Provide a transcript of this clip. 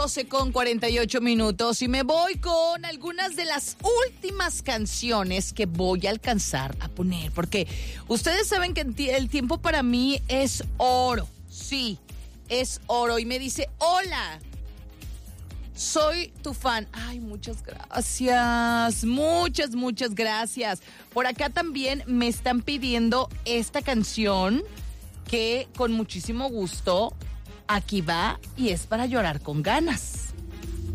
12:48 y me voy con algunas de las últimas canciones que voy a alcanzar a poner, porque ustedes saben que el tiempo para mí es oro, sí, es oro. Y me dice, hola, soy tu fan. Ay, muchas gracias, muchas gracias. Por acá también me están pidiendo esta canción que con muchísimo gusto aquí va y es para llorar con ganas.